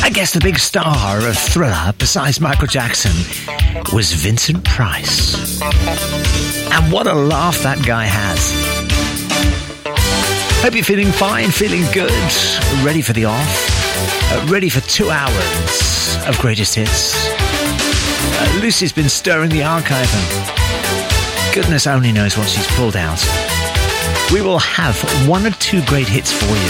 I guess the big star of Thriller, besides Michael Jackson, was Vincent Price. And what a laugh that guy has. Hope you're feeling fine, feeling good, ready for the off, ready for 2 hours of greatest hits. Lucy's been stirring the archive and goodness only knows what she's pulled out. We will have 1 or 2 great hits for you